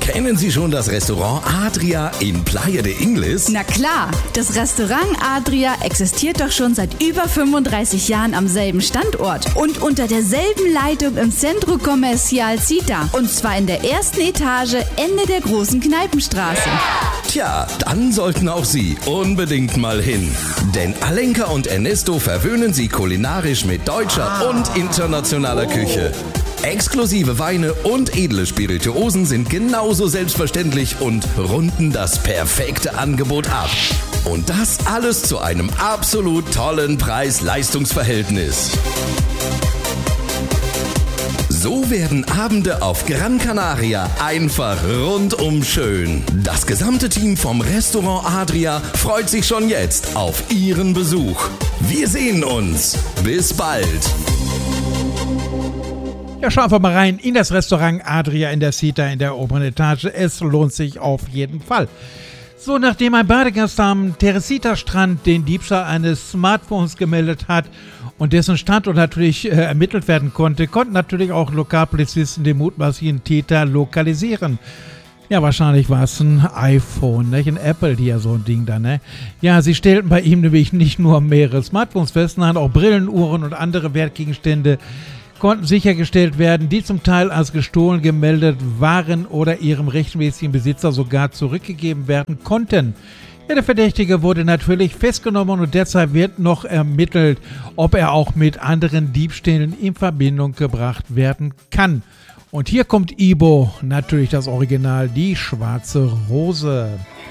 Kennen Sie schon das Restaurant Adria in Playa de Ingles? Na klar, das Restaurant Adria existiert doch schon seit über 35 Jahren am selben Standort und unter derselben Leitung im Centro Comercial Cita. Und zwar in der ersten Etage, Ende der großen Kneipenstraße. Tja, dann sollten auch Sie unbedingt mal hin. Denn Alenka und Ernesto verwöhnen Sie kulinarisch mit deutscher und internationaler Küche. Exklusive Weine und edle Spirituosen sind genauso selbstverständlich und runden das perfekte Angebot ab. Und das alles zu einem absolut tollen Preis-Leistungs-Verhältnis. So werden Abende auf Gran Canaria einfach rundum schön. Das gesamte Team vom Restaurant Adria freut sich schon jetzt auf Ihren Besuch. Wir sehen uns. Bis bald. Ja, schauen wir mal rein in das Restaurant Adria in der Cita in der oberen Etage. Es lohnt sich auf jeden Fall. So, nachdem ein Badegast am Teresita-Strand den Diebstahl eines Smartphones gemeldet hat und dessen Standort natürlich ermittelt werden konnte, konnten natürlich auch Lokalpolizisten den mutmaßlichen Täter lokalisieren. Ja, wahrscheinlich war es ein iPhone, nicht? Ein Apple, die ja so ein Ding da, ne? Ja, sie stellten bei ihm nämlich nicht nur mehrere Smartphones fest, sondern auch Brillen, Uhren und andere Wertgegenstände konnten sichergestellt werden, die zum Teil als gestohlen gemeldet waren oder ihrem rechtmäßigen Besitzer sogar zurückgegeben werden konnten. Ja, der Verdächtige wurde natürlich festgenommen und derzeit wird noch ermittelt, ob er auch mit anderen Diebstählen in Verbindung gebracht werden kann. Und hier kommt Ibo, natürlich das Original, die schwarze Rose.